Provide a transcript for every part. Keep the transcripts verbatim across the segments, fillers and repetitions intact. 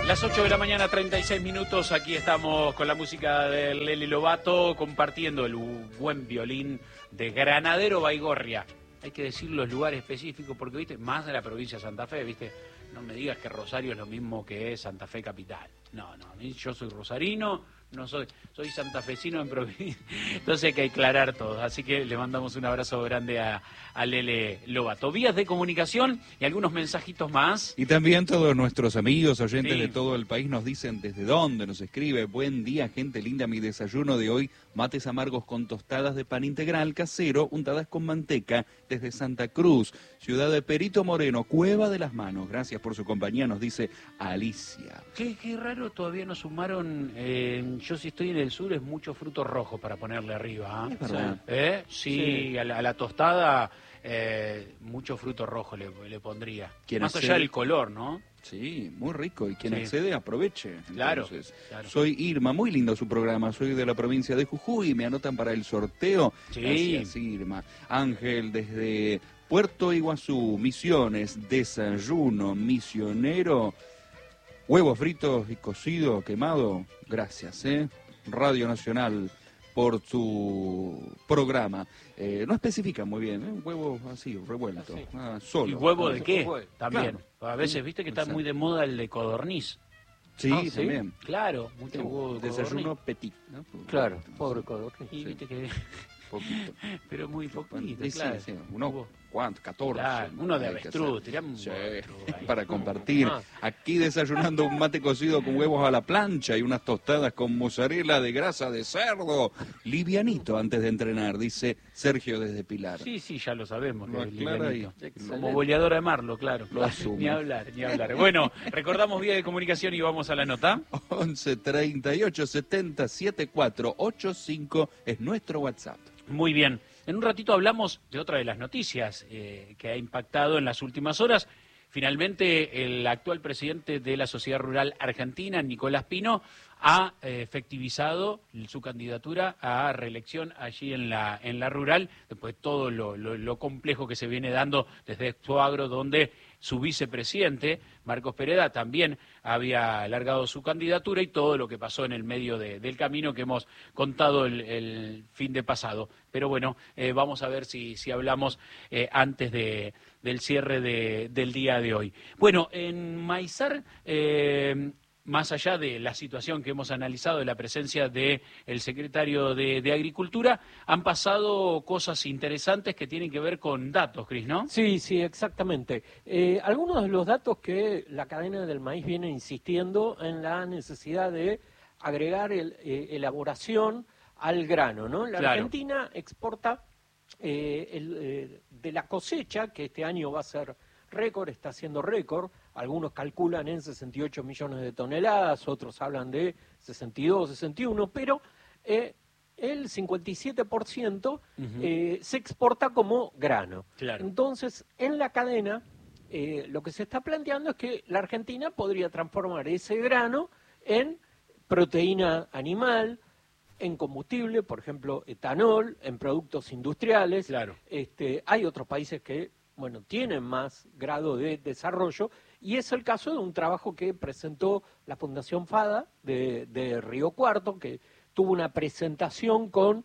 Las ocho de la mañana, treinta y seis minutos, aquí estamos con la música de Lely Lovato, compartiendo el buen violín de Granadero Baigorria. Hay que decir los lugares específicos porque, viste, más de la provincia de Santa Fe, viste, no me digas que Rosario es lo mismo que es Santa Fe capital. No, no, yo soy rosarino, no soy, soy santafesino en provincia, entonces hay que aclarar todo. Así que le mandamos un abrazo grande a, a Lely Lovato. Vías de comunicación y algunos mensajitos más. Y también todos nuestros amigos, oyentes Sí. de todo el país nos dicen desde dónde nos escribe. Buen día, gente linda, mi desayuno de hoy, mates amargos con tostadas de pan integral casero, untadas con manteca, desde Santa Cruz, ciudad de Perito Moreno, Cueva de las Manos. Gracias por su compañía, nos dice Alicia. Qué, qué raro, todavía nos sumaron, eh, yo si estoy en el sur es mucho fruto rojo para ponerle arriba. ¿eh? Es verdad. ¿Eh? Sí, Sí. A, la, a la tostada eh, mucho fruto rojo le, le pondría. ¿Quién Más hace? allá del color, ¿no? Sí, muy rico. Y quien Sí. accede, aproveche. Claro, Entonces, claro. Soy Irma, muy lindo su programa. Soy de la provincia de Jujuy. Me anotan para el sorteo. Sí. Gracias, Irma. Ángel, desde Puerto Iguazú, Misiones, desayuno misionero. Huevos fritos y cocido, quemado. Gracias, ¿eh? Radio Nacional por tu programa. Eh, no especifica muy bien, ¿eh? Huevos así, revueltos. Así. Ah, solo. ¿Y huevo de Ah, qué? Huevo. También. Claro. A veces, viste que está Exacto. muy de moda el de codorniz. Sí, Ah, ¿sí? también. Claro, mucho huevo de Desayuno codorniz. petit, ¿no? Claro, pobre codorniz. Y Sí. viste que... Poquito. Pero muy poquito, Sí, sí, claro. sí, uno, Hubo- ¿cuánto? catorce. Claro, uno de hay que avestruz, hacer. tiramos Sí, otro ahí. para compartir. Ah. Aquí desayunando un mate cocido con huevos a la plancha y unas tostadas con mozzarella de grasa de cerdo. Livianito antes de entrenar, dice Sergio desde Pilar. Sí, sí, ya lo sabemos. Lo que es aclara livianito. ahí. Excelente. Como boleadora de Marlo, claro. Lo asume. Ni hablar, ni hablar. Bueno, recordamos vía de comunicación y vamos a la nota. once treinta y ocho setenta setenta y cuatro ochenta y cinco es nuestro WhatsApp. Muy bien. En un ratito hablamos de otra de las noticias eh, que ha impactado en las últimas horas. Finalmente, el actual presidente de la Sociedad Rural Argentina, Nicolás Pino, ha eh, efectivizado su candidatura a reelección allí en la en la rural, después de todo lo, lo, lo complejo que se viene dando desde Expoagro, donde su vicepresidente, Marcos Pereda, también había alargado su candidatura y todo lo que pasó en el medio de, del camino que hemos contado el, el fin de pasado. Pero bueno, eh, vamos a ver si, si hablamos eh, antes de, del cierre de, del día de hoy. Bueno, en Maizar... Eh, más allá de la situación que hemos analizado de la presencia del secretario de, de Agricultura, han pasado cosas interesantes que tienen que ver con datos, Cris, ¿no? Sí, sí, exactamente. Eh, algunos de los datos que la cadena del maíz viene insistiendo en la necesidad de agregar el, eh, elaboración al grano, ¿no? La Claro. Argentina exporta eh, el, eh, de la cosecha, que este año va a ser récord, está haciendo récord, algunos calculan en sesenta y ocho millones de toneladas, otros hablan de sesenta y dos, sesenta y uno, pero eh, el cincuenta y siete por ciento Ujú. eh, se exporta como grano. Claro. Entonces, en la cadena, eh, lo que se está planteando es que la Argentina podría transformar ese grano en proteína animal, en combustible, por ejemplo, etanol, en productos industriales. Claro. Este, hay otros países que, bueno, tienen más grado de desarrollo, y es el caso de un trabajo que presentó la Fundación FADA de, de Río Cuarto, que tuvo una presentación con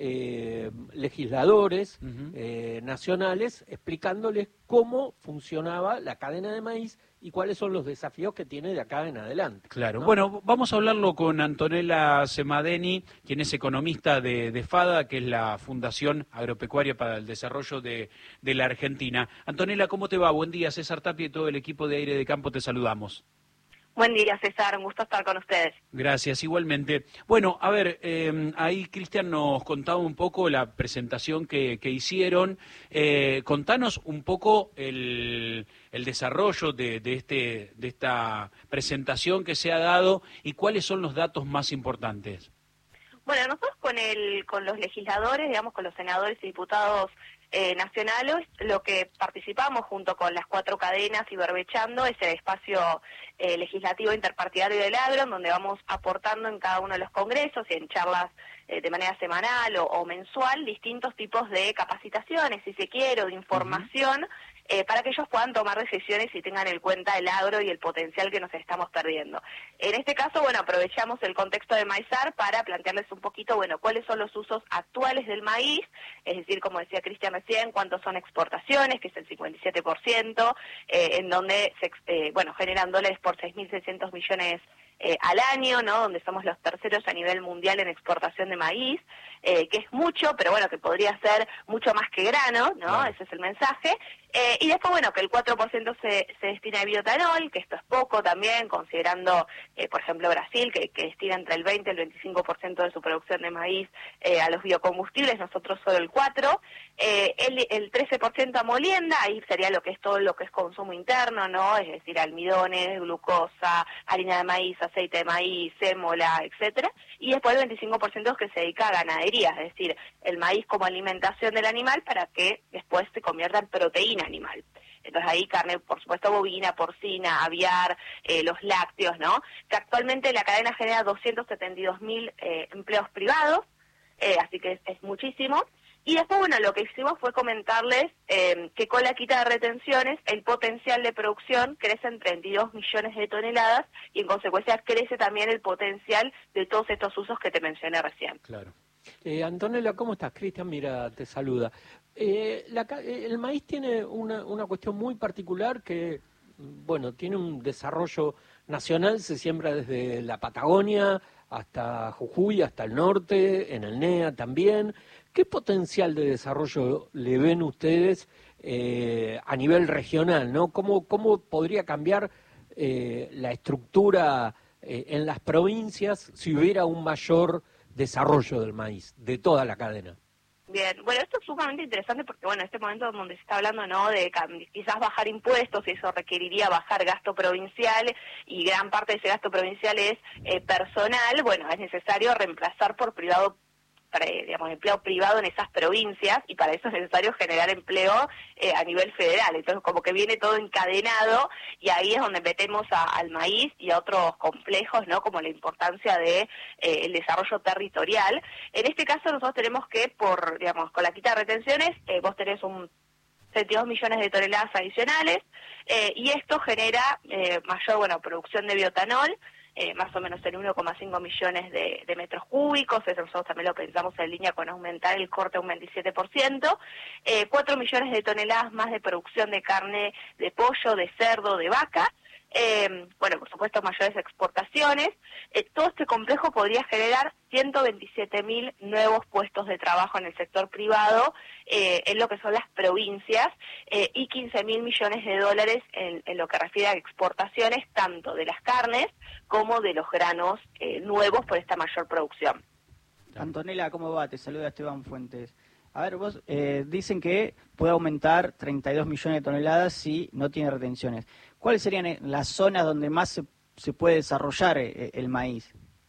eh, legisladores Ujú. eh, nacionales explicándoles cómo funcionaba la cadena de maíz y cuáles son los desafíos que tiene de acá en adelante. Claro. ¿no? Bueno, vamos a hablarlo con Antonella Semadeni, quien es economista de, de FADA, que es la Fundación Agropecuaria para el Desarrollo de, de la Argentina. Antonella, ¿cómo te va? Buen día. César Tapia y todo el equipo de Aire de Campo te saludamos. Buen día, César. Un gusto estar con ustedes. Gracias, igualmente. Bueno, a ver, eh, ahí Cristian nos contaba un poco la presentación que, que hicieron. Eh, contanos un poco el, el desarrollo de, de, este, de esta presentación que se ha dado y cuáles son los datos más importantes. Bueno, nosotros con el, con los legisladores, digamos, con los senadores y diputados eh, nacionales, lo que participamos junto con las cuatro cadenas y Berbechando es el espacio eh, legislativo interpartidario del agro, en donde vamos aportando en cada uno de los congresos y en charlas eh, de manera semanal o, o mensual distintos tipos de capacitaciones, si se quiere, o de información, uh-huh. eh, para que ellos puedan tomar decisiones y tengan en cuenta el agro y el potencial que nos estamos perdiendo. En este caso, bueno, aprovechamos el contexto de Maizar para plantearles un poquito, bueno, cuáles son los usos actuales del maíz, es decir, como decía Cristian recién, cuántos son exportaciones, que es el cincuenta y siete por ciento, eh, en donde se, eh, bueno, generan dólares por seis mil seiscientos millones Eh, al año, ¿no? Donde somos los terceros a nivel mundial en exportación de maíz, eh, que es mucho, pero bueno, que podría ser mucho más que grano, ¿no? Claro. Ese es el mensaje. Eh, y después, bueno, que el cuatro por ciento se, se destina a bioetanol, que esto es poco también, considerando, eh, por ejemplo, Brasil, que, que destina entre el veinte y el veinticinco por ciento de su producción de maíz eh, a los biocombustibles, nosotros solo el cuatro por ciento. Eh, el, el trece por ciento a molienda, ahí sería lo que es todo lo que es consumo interno, ¿no? Es decir, almidones, glucosa, harina de maíz, aceite de maíz, sémola, etcétera. Y después el veinticinco por ciento que se dedica a ganadería, es decir, el maíz como alimentación del animal para que después se convierta en proteína animal. Entonces ahí carne, por supuesto, bovina, porcina, aviar, eh, los lácteos, ¿no? Que actualmente la cadena genera doscientos setenta y dos mil eh, empleos privados, eh, así que es, es muchísimo. Y después, bueno, lo que hicimos fue comentarles eh, que con la quita de retenciones el potencial de producción crece en treinta y dos millones de toneladas y en consecuencia crece también el potencial de todos estos usos que te mencioné recién. Claro. Eh, Antonella, ¿cómo estás? Cristian, mira, te saluda. Eh, la, el maíz tiene una, una cuestión muy particular que, bueno, tiene un desarrollo nacional, se siembra desde la Patagonia hasta Jujuy, hasta el norte, en el N E A también. ¿Qué potencial de desarrollo le ven ustedes eh, a nivel regional, ¿no? ¿Cómo, cómo podría cambiar eh, la estructura eh, en las provincias si hubiera un mayor desarrollo del maíz, de toda la cadena? Bien, bueno, esto es sumamente interesante porque, bueno, en este momento donde se está hablando, ¿no?, de quizás bajar impuestos, y eso requeriría bajar gasto provincial, y gran parte de ese gasto provincial es eh, personal, bueno, es necesario reemplazar por privado, digamos, empleo privado en esas provincias, y para eso es necesario generar empleo eh, a nivel federal. Entonces, como que viene todo encadenado, y ahí es donde metemos a, al maíz y a otros complejos, ¿no?, como la importancia de eh, el desarrollo territorial. En este caso, nosotros tenemos que, por, digamos, con la quita de retenciones, eh, vos tenés un setenta y dos millones de toneladas adicionales, eh, y esto genera eh, mayor, bueno, producción de bioetanol, Eh, más o menos en uno coma cinco millones de, de metros cúbicos, eso nosotros también lo pensamos en línea con aumentar el corte a un veintisiete por ciento, eh, cuatro millones de toneladas más de producción de carne de pollo, de cerdo, de vaca, eh, bueno, por supuesto mayores exportaciones. Eh, todo este complejo podría generar ciento veintisiete mil nuevos puestos de trabajo en el sector privado, eh, en lo que son las provincias, eh, y quince mil millones de dólares en, en lo que refiere a exportaciones, tanto de las carnes como de los granos eh, nuevos por esta mayor producción. Antonella, ¿cómo va? Te saluda Esteban Fuentes. A ver, vos eh, dicen que puede aumentar treinta y dos millones de toneladas si no tiene retenciones. ¿Cuáles serían las zonas donde más se, se puede desarrollar eh, el maíz?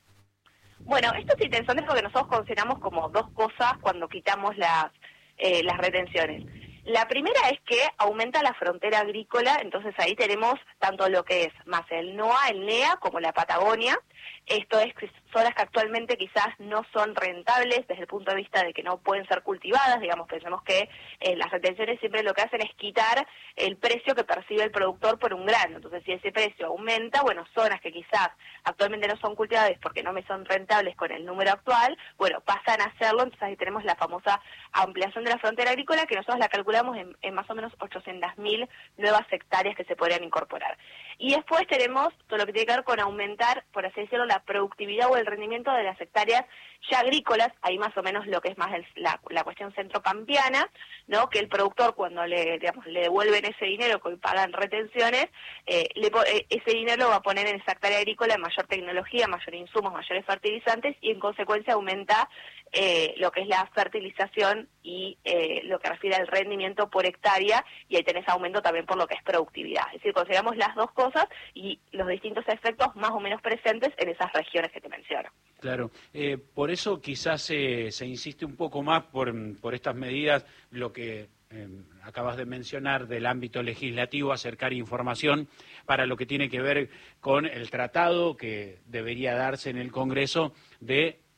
Bueno, esto es interesante porque nosotros consideramos como dos cosas cuando quitamos las, eh, las retenciones. La primera es que aumenta la frontera agrícola, entonces ahí tenemos tanto lo que es más el N O A, el N E A, como la Patagonia. Esto es zonas que actualmente quizás no son rentables desde el punto de vista de que no pueden ser cultivadas, digamos, pensemos que eh, las retenciones siempre lo que hacen es quitar el precio que percibe el productor por un grano. Entonces, si ese precio aumenta, bueno, zonas que quizás actualmente no son cultivadas porque no me son rentables con el número actual, bueno, pasan a hacerlo, entonces ahí tenemos la famosa ampliación de la frontera agrícola, que nosotros la calculamos en, en más o menos ochocientas mil nuevas hectáreas que se podrían incorporar. Y después tenemos todo lo que tiene que ver con aumentar, por así decirlo, la productividad o el rendimiento de las hectáreas ya agrícolas, ahí más o menos lo que es más el, la, la cuestión centropampeana, ¿no?, que el productor cuando le, digamos, le devuelven ese dinero que hoy pagan retenciones, eh, le, eh, ese dinero lo va a poner en esa hectárea agrícola mayor tecnología, mayor insumos, mayores fertilizantes, y en consecuencia aumenta eh, lo que es la fertilización y eh, lo que refiere al rendimiento por hectárea, y ahí tenés aumento también por lo que es productividad. Es decir, consideramos las dos cosas y los distintos efectos más o menos presentes en esas regiones que te menciono. Claro, eh, por eso quizás eh, se insiste un poco más por, por estas medidas, lo que eh, acabas de mencionar del ámbito legislativo, acercar información para lo que tiene que ver con el tratado que debería darse en el Congreso de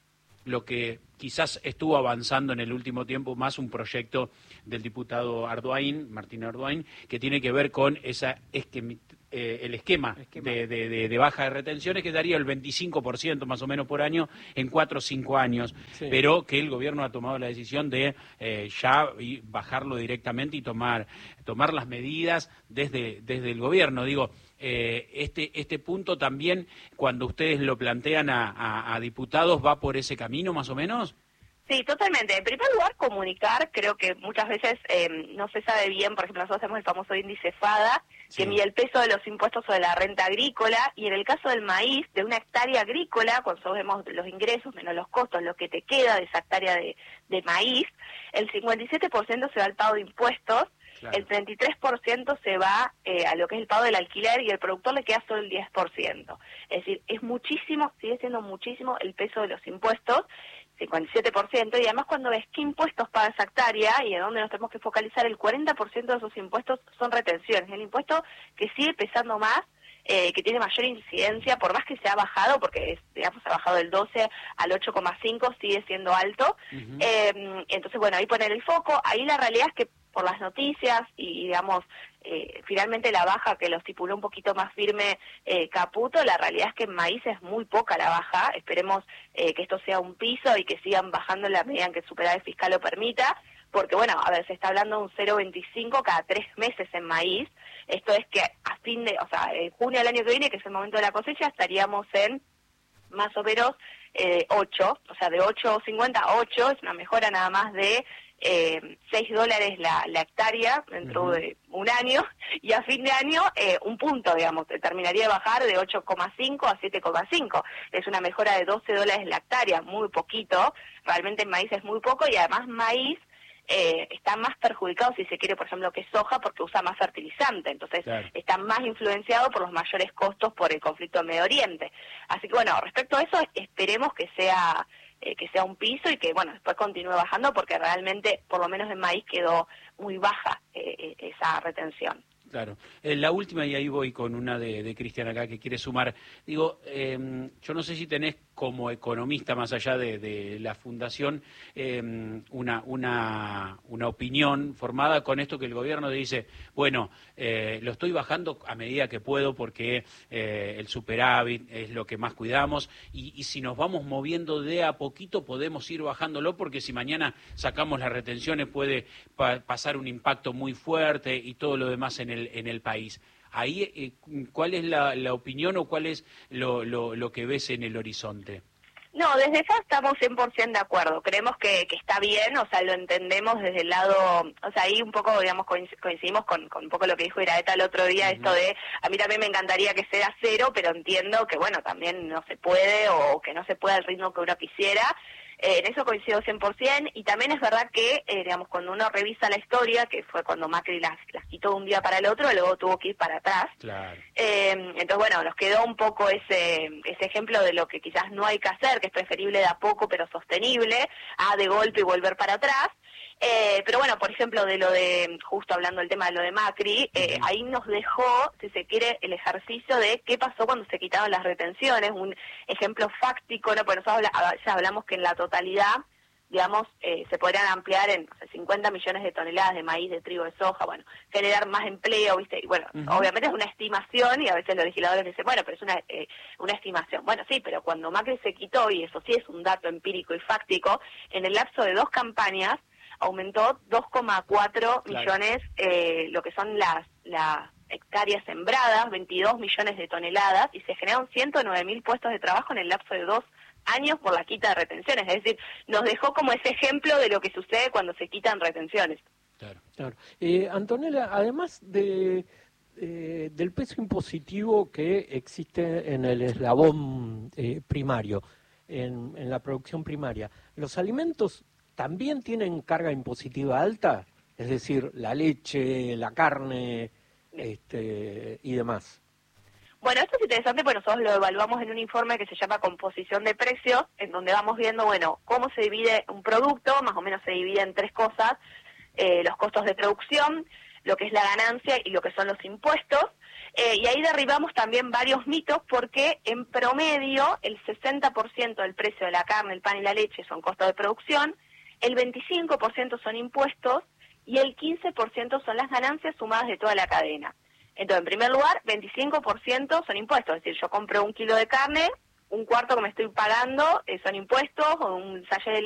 lo que quizás estuvo avanzando en el último tiempo más un proyecto del diputado Ardoin, Martín Ardoin, que tiene que ver con esa esquema, eh, el esquema, esquema. De, de, de, de baja de retenciones, que daría el veinticinco por ciento más o menos por año en cuatro o cinco años, sí. Pero que el gobierno ha tomado la decisión de eh, ya bajarlo directamente y tomar, tomar las medidas desde, desde el gobierno. Digo, eh, este, este punto también, cuando ustedes lo plantean a, a, a diputados, ¿va por ese camino más o menos? Sí, totalmente. En primer lugar, comunicar, creo que muchas veces eh, no se sabe bien, por ejemplo, nosotros hacemos el famoso índice FADA, sí. Que mide el peso de los impuestos sobre la renta agrícola, y en el caso del maíz, de una hectárea agrícola, cuando nosotros vemos los ingresos menos los costos, lo que te queda de esa hectárea de, de maíz, el cincuenta y siete por ciento se va al pago de impuestos, claro. El treinta y tres por ciento se va eh, a lo que es el pago del alquiler, y el productor le queda solo el diez por ciento. Es decir, es muchísimo, sigue siendo muchísimo el peso de los impuestos, cincuenta y siete por ciento, y además cuando ves qué impuestos paga esa hectárea y en dónde nos tenemos que focalizar, el cuarenta por ciento de esos impuestos son retenciones, el impuesto que sigue pesando más, eh, que tiene mayor incidencia, por más que se ha bajado, porque es, digamos ha bajado del doce al ocho coma cinco, sigue siendo alto. Uh-huh. eh, entonces bueno, ahí poner el foco. Ahí la realidad es que por las noticias y digamos eh, finalmente la baja que lo estipuló un poquito más firme eh, Caputo, la realidad es que en maíz es muy poca la baja. Esperemos eh, que esto sea un piso y que sigan bajando en la medida en que el superávit fiscal lo permita, porque bueno, a ver, se está hablando de un cero coma veinticinco cada tres meses en maíz. Esto es que a fin de, o sea, en junio del año que viene, que es el momento de la cosecha, estaríamos en más o menos eh, ocho, o sea, de ocho coma cincuenta a ocho, es una mejora nada más de eh, seis dólares la, la hectárea dentro uh-huh. de un año, y a fin de año eh, un punto, digamos, terminaría de bajar de ocho coma cinco a siete coma cinco. Es una mejora de doce dólares la hectárea, muy poquito, realmente en maíz es muy poco, y además maíz Eh, está más perjudicado, si se quiere, por ejemplo, que soja, porque usa más fertilizante, entonces claro. Está más influenciado por los mayores costos por el conflicto en Medio Oriente. Así que bueno, respecto a eso, esperemos que sea eh, que sea un piso y que bueno, después continúe bajando, porque realmente, por lo menos en maíz, quedó muy baja eh, esa retención. Claro. Eh, la última, y ahí voy con una de, de Cristian acá que quiere sumar. Digo, eh, yo no sé si tenés como economista, más allá de, de la fundación, eh, una, una, una opinión formada con esto que el gobierno dice, bueno, eh, lo estoy bajando a medida que puedo porque eh, el superávit es lo que más cuidamos, y, y si nos vamos moviendo de a poquito podemos ir bajándolo, porque si mañana sacamos las retenciones puede pa- pasar un impacto muy fuerte y todo lo demás en el, en el país. Ahí, eh, ¿cuál es la, la opinión o cuál es lo, lo, lo que ves en el horizonte? No, desde F A estamos cien por ciento de acuerdo. Creemos que, que está bien, o sea, lo entendemos desde el lado, o sea, ahí un poco, digamos, coincidimos con, con un poco lo que dijo Iraeta el otro día, uh-huh. Esto de, a mí también me encantaría que sea cero, pero entiendo que, bueno, también no se puede, o que no se puede al ritmo que uno quisiera. Eh, en eso coincido cien por ciento, y también es verdad que, eh, digamos, cuando uno revisa la historia, que fue cuando Macri las, las quitó de un día para el otro, luego tuvo que ir para atrás. Claro. Eh, entonces, bueno, nos quedó un poco ese ese ejemplo de lo que quizás no hay que hacer, que es preferible de a poco pero sostenible, a de golpe y volver para atrás. Eh, pero bueno, por ejemplo, de lo de, justo hablando del tema de lo de Macri, eh, uh-huh. Ahí nos dejó, si se quiere, el ejercicio de qué pasó cuando se quitaron las retenciones, un ejemplo fáctico, ¿no? Porque nosotros habla, ya hablamos que en la totalidad, digamos, eh, se podrían ampliar en no sé, cincuenta millones de toneladas de maíz, de trigo, de soja, bueno, generar más empleo, ¿viste? Y bueno, uh-huh. Obviamente es una estimación, y a veces los legisladores dicen, bueno, pero es una eh, una estimación. Bueno, sí, pero cuando Macri se quitó, y eso sí es un dato empírico y fáctico, en el lapso de dos campañas, aumentó dos coma cuatro claro. millones eh, lo que son las, las hectáreas sembradas, veintidós millones de toneladas, y se generaron ciento nueve mil puestos de trabajo en el lapso de dos años por la quita de retenciones. Es decir, nos dejó como ese ejemplo de lo que sucede cuando se quitan retenciones. Claro, claro. Eh, Antonella, además de eh, del peso impositivo que existe en el eslabón eh, primario, en, en la producción primaria, ¿los alimentos también tienen carga impositiva alta? Es decir, la leche, la carne este, y demás. Bueno, esto es interesante porque nosotros lo evaluamos en un informe que se llama Composición de Precios, en donde vamos viendo, bueno, cómo se divide un producto, más o menos se divide en tres cosas, eh, los costos de producción, lo que es la ganancia y lo que son los impuestos. Eh, y ahí derribamos también varios mitos porque en promedio el sesenta por ciento del precio de la carne, el pan y la leche son costos de producción, el veinticinco por ciento son impuestos y el quince por ciento son las ganancias sumadas de toda la cadena. Entonces, en primer lugar, veinticinco por ciento son impuestos, es decir, yo compro un kilo de carne, un cuarto que me estoy pagando eh, son impuestos, o un sachet de